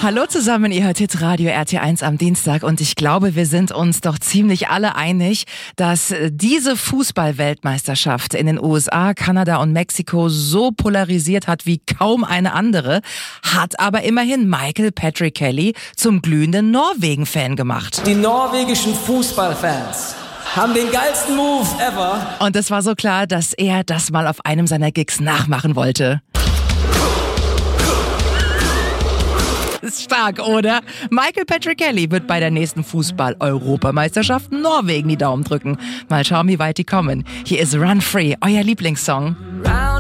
Hallo zusammen, ihr hört Hitradio RT1 am Dienstag und ich glaube, wir sind uns doch ziemlich alle einig, dass diese Fußball-Weltmeisterschaft in den USA, Kanada und Mexiko so polarisiert hat wie kaum eine andere, hat aber immerhin Michael Patrick Kelly zum glühenden Norwegen-Fan gemacht. Die norwegischen Fußballfans haben den geilsten Move ever. Und es war so klar, dass er das mal auf einem seiner Gigs nachmachen wollte. Ist stark, oder? Michael Patrick Kelly wird bei der nächsten Fußball-Europameisterschaft Norwegen die Daumen drücken. Mal schauen, wie weit die kommen. Hier ist Run Free, euer Lieblingssong.